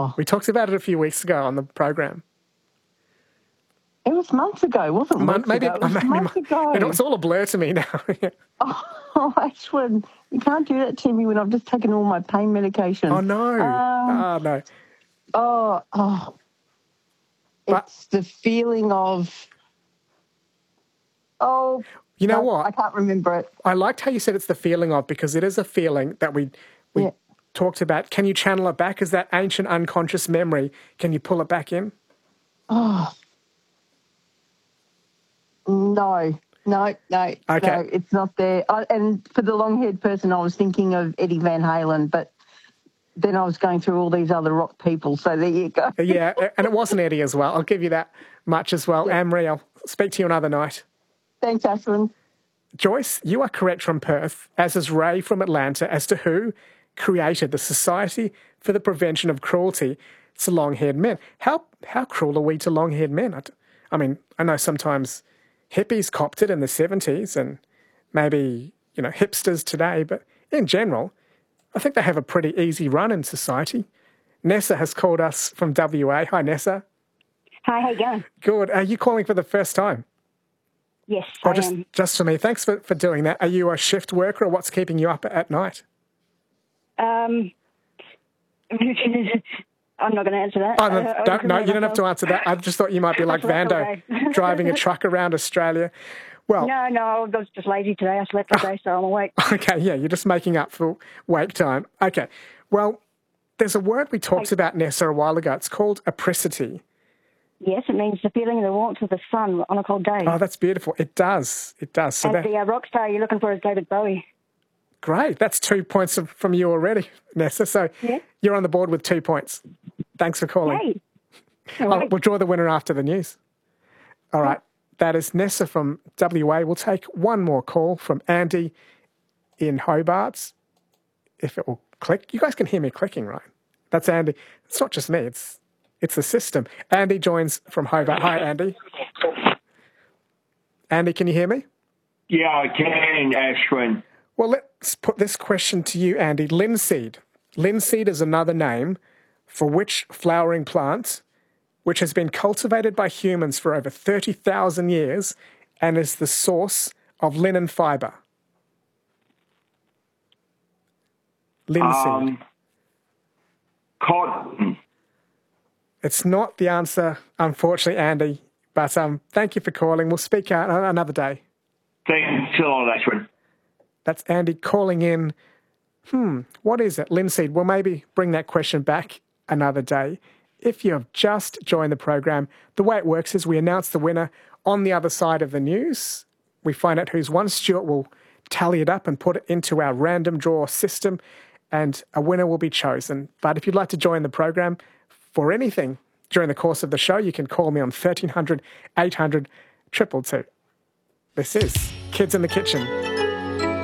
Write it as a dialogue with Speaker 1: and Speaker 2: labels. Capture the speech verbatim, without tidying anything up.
Speaker 1: Oh.
Speaker 2: We talked about it a few weeks ago on the program.
Speaker 1: It was months ago, wasn't it? Months
Speaker 2: maybe,
Speaker 1: ago. It was
Speaker 2: maybe,
Speaker 1: months ago.
Speaker 2: It's all a blur to me now.
Speaker 1: Oh, Ashwin, you can't do that to me when I've just taken all my pain medication.
Speaker 2: Oh, no.
Speaker 1: Um,
Speaker 2: oh, no.
Speaker 1: Oh, oh.
Speaker 2: But,
Speaker 1: it's the feeling of, oh,
Speaker 2: you know
Speaker 1: no,
Speaker 2: what?
Speaker 1: I can't remember it.
Speaker 2: I liked how you said it's the feeling of, because it is a feeling that we we
Speaker 1: Yeah.
Speaker 2: talked about. Can you channel it back? Is that ancient unconscious memory? Can you pull it back in?
Speaker 1: Oh, no, no, no,
Speaker 2: Okay.
Speaker 1: no, it's not there. I, and for the long-haired person, I was thinking of Eddie Van Halen, but then I was going through all these other rock people, so there you go.
Speaker 2: Yeah, and it wasn't Eddie as well. I'll give you that much as well.
Speaker 1: Yeah.
Speaker 2: Anne-Marie, I'll speak to you another night.
Speaker 1: Thanks, Ashwin.
Speaker 2: Joyce, you are correct from Perth, as is Ray from Atlanta, as to who created the Society for the Prevention of Cruelty to Long-Haired Men. How how cruel are we to long-haired men? I, I mean, I know sometimes hippies copped it in the seventies and maybe, you know, hipsters today, but in general, I think they have a pretty easy run in society. Nessa has called us from W A. Hi, Nessa.
Speaker 3: Hi, how you going?
Speaker 2: Good. Are you calling for the first time?
Speaker 3: Yes,
Speaker 2: Or
Speaker 3: I
Speaker 2: just,
Speaker 3: am.
Speaker 2: just for me. Thanks for, for doing that. Are you a shift worker or what's keeping you up at night?
Speaker 3: Um, I'm not going to answer that.
Speaker 2: Oh, no,
Speaker 3: Uh,
Speaker 2: don't, no,
Speaker 3: I'll
Speaker 2: you don't have to
Speaker 3: myself.
Speaker 2: answer that. I just thought you might be like
Speaker 3: That's
Speaker 2: Vando,
Speaker 3: okay.
Speaker 2: driving a truck around Australia. Well,
Speaker 3: No, no, I was just lazy today. I slept all day, so I'm awake.
Speaker 2: okay, yeah, you're just making up for wake time. Okay, well, there's a word we talked about, Nessa, a while ago. It's called apricity.
Speaker 3: Yes, it means the feeling of the warmth of the sun on a cold day.
Speaker 2: Oh, that's beautiful. It does. It does. So
Speaker 3: and
Speaker 2: that,
Speaker 3: the uh, rock star you're looking for is David Bowie.
Speaker 2: great. That's two points of, from you already, Nessa. So
Speaker 3: Yeah.
Speaker 2: you're on the board with two points. Thanks for calling.
Speaker 3: Hey.
Speaker 2: Oh, we'll draw the winner after the news. All right. That is Nessa from W A. We'll take one more call from Andy in Hobart. If it will click. You guys can hear me clicking, right? That's Andy. It's not just me. It's it's the system. Andy joins from Hobart. Hi, Andy. Andy, can you hear me?
Speaker 4: Yeah, I can, Ashwin.
Speaker 2: Well, let's put this question to you, Andy. Linseed. Linseed is another name for which flowering plant which has been cultivated by humans for over thirty thousand years and is the source of linen fibre? Linseed.
Speaker 4: Um, cotton.
Speaker 2: It's not the answer, unfortunately, Andy, but um, thank you for calling. We'll speak out another day.
Speaker 4: Thanks a lot, Ashwin.
Speaker 2: That's Andy calling in. Hmm, what is it? Linseed. We'll maybe bring that question back another day. If you have just joined the program, the way it works is we announce the winner on the other side of the news. We find out who's won. Stuart will tally it up and put it into our random draw system, and a winner will be chosen. But if you'd like to join the program for anything during the course of the show, you can call me on thirteen hundred, eight hundred, two two two. This is Kids in the Kitchen.